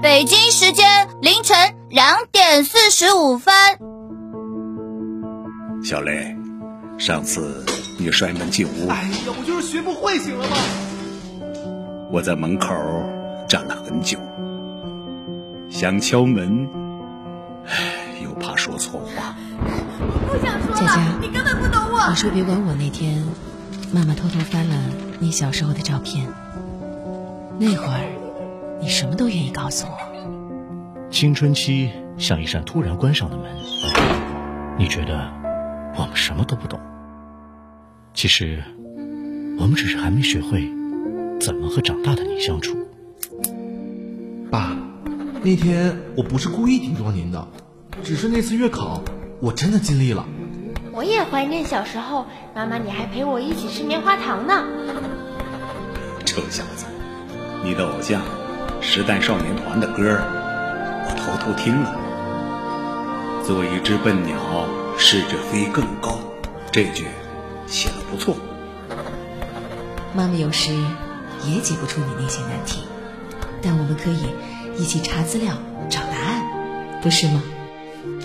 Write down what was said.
北京时间凌晨2点45分。 小雷，上次你摔门进屋， 哎呀，我就是学不会行了吗？ 我在门口站了很久，想敲门，又怕说错话。 不想说了， 佳佳， 你根本不懂我。 你说别管我那天，妈妈偷偷翻了你小时候的照片，那会儿你什么都愿意告诉我。 青春期像一扇突然关上的门，你觉得我们什么都不懂，其实我们只是还没学会怎么和长大的你相处。 爸，那天我不是故意顶撞您的，只是那次月考我真的尽力了。 我也怀念小时候，妈妈你还陪我一起吃棉花糖呢。 臭小子，你的偶像时代少年团的歌我偷偷听了。做一只笨鸟，试着飞更高，这句写得不错。 妈妈有时也解不出你那些难题，但我们可以一起查资料找答案，不是吗？